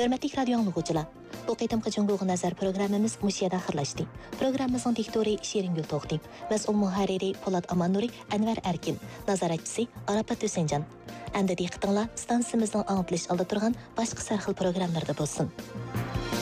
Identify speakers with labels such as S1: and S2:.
S1: Hörmətli radio dinləyicilər, bu qitimqi Cumhuriyyə Nazar proqramımız müşiyada axırlaşdı. Proqramımızın diktori Şirin Gül Toxti, məsul müharriri Polat Amannuri, Anvar Erkin, nazaratçısı Arafat Hüseyncan. Əmdi diqqətinizlər stansiyamızın anlatılış aldı turğan başqa sərxil proqramlarda bolsun.